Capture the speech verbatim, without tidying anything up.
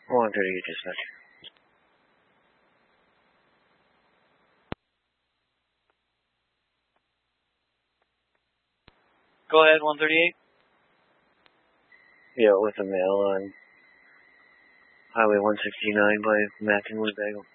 one thirty-eight dispatch. Go ahead, one thirty-eight. Yeah, with a male on Highway one sixty-nine by Mac and Winnebago.